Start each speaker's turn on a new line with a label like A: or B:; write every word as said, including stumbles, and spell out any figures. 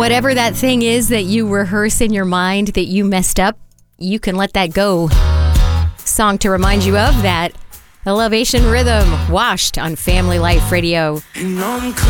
A: whatever that thing is that you rehearse in your mind that you messed up, you can let that go. Song to remind you of that. Elevation Rhythm, Washed on Family Life Radio.
B: You know I'm crazy.